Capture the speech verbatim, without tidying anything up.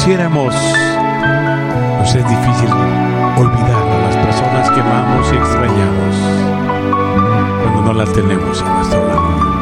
quisiéramos, nos es difícil olvidar a las personas que amamos y extrañamos cuando no las tenemos a nuestro lado.